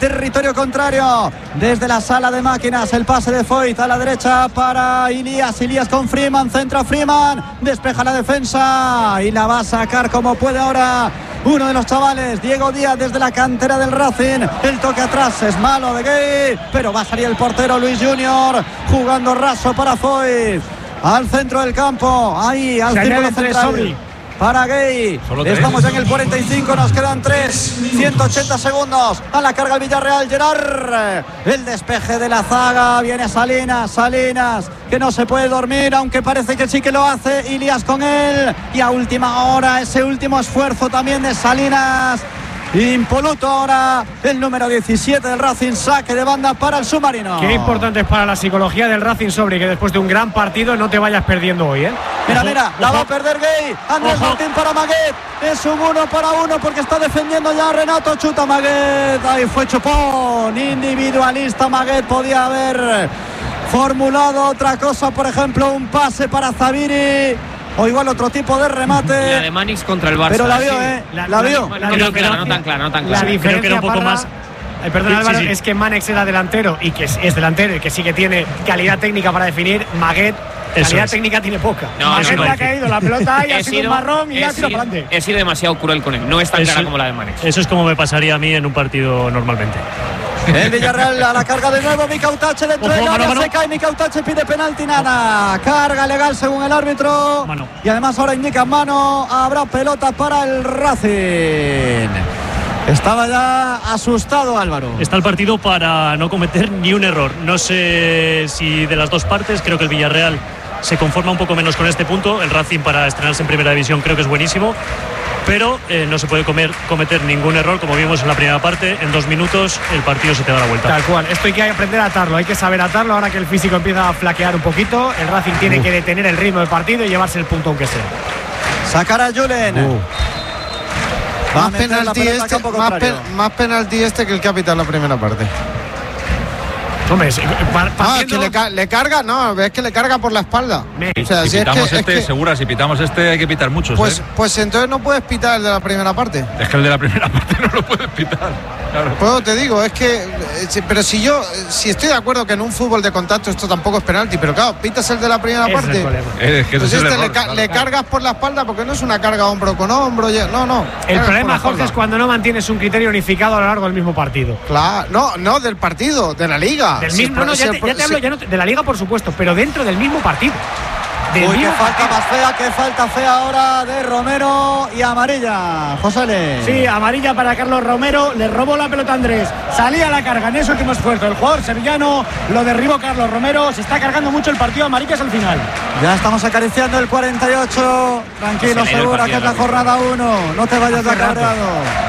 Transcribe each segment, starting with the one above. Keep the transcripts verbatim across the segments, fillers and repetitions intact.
territorio contrario. Desde la sala de máquinas, el pase de Foyt a la derecha para Ilías. Ilías con Freeman, centra Freeman, despeja la defensa y la va a sacar como puede ahora uno de los chavales, Diego Díaz, desde la cantera del Racing. El toque atrás es malo de Gay, pero va a salir el portero Luis Junior, jugando raso para Foyt. Al centro del campo, ahí al círculo central para Gay. Estamos ya en el cuarenta y cinco, nos quedan tres, ciento ochenta segundos. A la carga el Villarreal, Gerard. El despeje de la zaga, viene Salinas, Salinas, que no se puede dormir, aunque parece que sí que lo hace. Ilías con él, y a última hora ese último esfuerzo también de Salinas. Impoluto ahora el número diecisiete del Racing, saque de banda para el submarino. Qué importante es para la psicología del Racing, Sobri, que después de un gran partido no te vayas perdiendo hoy, ¿eh? Mira, ojo, mira, ojo. la va a perder Gay. Andrés ojo. Martín para Maguet. Es un uno para uno porque está defendiendo ya Renato. Chuta Maguet. Ahí fue chupón. Individualista Maguet. Podía haber formulado otra cosa, por ejemplo, un pase para Zabiri. O igual otro tipo de remate. La de Manix contra el Barça. Pero la vio, sí. ¿eh? La, la, la vio. No, no, no, claro, no tan claro, no tan claro. La diferencia creo que era un poco para, más. Eh, perdón, Sí, Álvaro, sí, sí. es que Manex era delantero y que es, es delantero y que sí que tiene calidad técnica para definir. Maguet, Eso calidad es. técnica tiene poca. No, Maguet no, le no. ha caído la pelota y ha He sido un sido- marrón y he la ha tirado sido- para adelante. He sido demasiado cruel con él. No es tan Eso- clara como la de Manex. Eso es como me pasaría a mí en un partido normalmente. El Villarreal a la carga de nuevo. Mika Utache dentro Ojo, del mano, área. mano. Se cae. Mika Utache pide penalti. Nada. Carga legal según el árbitro. Mano. Y además ahora indica mano. Habrá pelota para el Racing. Estaba ya asustado Álvaro. Está el partido para no cometer ni un error. No sé si de las dos partes. Creo que el Villarreal se conforma un poco menos con este punto. El Racing, para estrenarse en primera división, creo que es buenísimo. Pero eh, no se puede comer, cometer ningún error, como vimos en la primera parte. En dos minutos el partido se te da la vuelta. Tal cual, esto hay que aprender a atarlo, hay que saber atarlo. Ahora que el físico empieza a flaquear un poquito, el Racing tiene Uh. que detener el ritmo del partido y llevarse el punto aunque sea. Sacar a Julen. Uh. Va a Más meter la penalti, pelota a este, campo más, contrario. pen- más penalti este que el que ha pitado la primera parte. Hombre, sí, par- No, es partiendo- que le, ca- le carga, no, es que le carga por la espalda. Me- O sea, Si si es pitamos que, es este, que- segura, si pitamos este hay que pitar muchos. pues, ¿eh? pues entonces no puedes pitar el de la primera parte. Es que el de la primera parte no lo puedes pitar. Claro. Pues te digo, es que. eh, si- Pero si yo. eh, Si estoy de acuerdo que en un fútbol de contacto esto tampoco es penalti, pero claro, pitas el de la primera ese es el parte. problema. Es que ese Pues es el este error, le, ca- claro. le cargas por la espalda porque no es una carga hombro con hombro. ya- No, no. El cargas problema, por la Jorge, espalda. es cuando no mantienes un criterio unificado a lo largo del mismo partido. Claro, no, no, del partido, de la liga. Del Sí, mismo, pero- no, ya sí, te, pero- ya te hablo sí. ya no te- de la liga, por supuesto, pero dentro del mismo partido. Del Uy, qué mismo falta partido. más fea, qué falta fea ahora de Romero y amarilla. José. Sí, amarilla para Carlos Romero, le robó la pelota a Andrés, salía a la carga en ese último esfuerzo. El jugador sevillano lo derribó Carlos Romero, se está cargando mucho el partido, amarillas al final. Ya estamos acariciando el cuarenta y ocho. Tranquilo, No se le ha ido el segura que partido es la jornada uno. No te vayas de Hace rato. cabreado.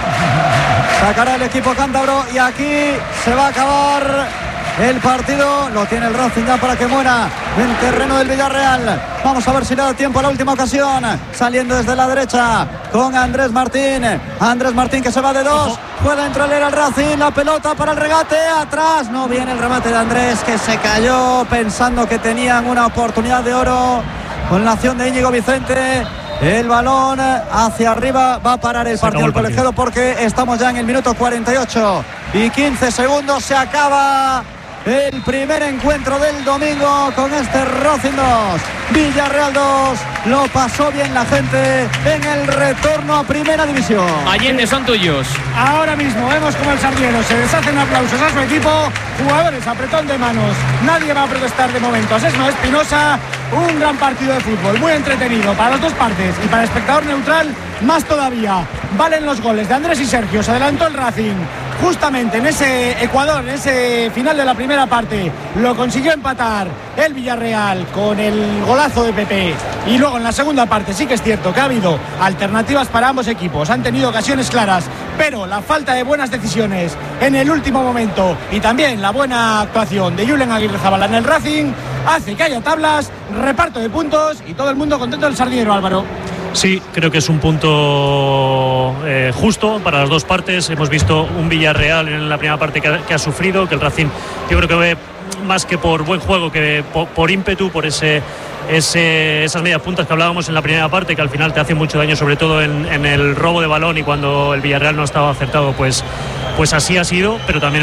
Sacará el equipo cántabro y aquí se va a acabar el partido. Lo tiene el Racing ya para que muera en terreno del Villarreal. Vamos a ver si le da tiempo a la última ocasión. Saliendo desde la derecha con Andrés Martín. Andrés Martín que se va de dos. Puede entrar el Racing. La pelota para el regate. Atrás no viene el remate de Andrés, que se cayó pensando que tenían una oportunidad de oro con la acción de Íñigo Vicente. El balón hacia arriba, va a parar el Se acabó partido el el colegiado porque estamos ya en el minuto cuarenta y ocho y quince segundos. Se acaba el primer encuentro del domingo con este Racing dos, Villarreal dos. Lo pasó bien la gente en el retorno a primera división. Allende, son tuyos. Ahora mismo vemos como el Sardiero se deshacen aplausos a su equipo, jugadores apretón de manos, nadie va a protestar de momento. Asesno Espinosa, un gran partido de fútbol, muy entretenido para las dos partes y para el espectador neutral más todavía. Valen los goles de Andrés y Sergio, se adelantó el Racing justamente en ese Ecuador, en ese final de la primera parte, lo consiguió empatar el Villarreal con el golazo de Pepe. Y luego en la segunda parte sí que es cierto que ha habido alternativas para ambos equipos, han tenido ocasiones claras, pero la falta de buenas decisiones en el último momento y también la buena actuación de Julen Aguirrezabala en el Racing hace que haya tablas, reparto de puntos y todo el mundo contento del Sardiero, Álvaro. Sí, creo que es un punto eh, justo para las dos partes. Hemos visto un Villarreal en la primera parte que ha, que ha sufrido, que el Racing yo creo que ve más que por buen juego, que por, por ímpetu, por ese, ese, esas medias puntas que hablábamos en la primera parte, que al final te hacen mucho daño, sobre todo en, en el robo de balón y cuando el Villarreal no estaba acertado, pues, pues así ha sido, pero también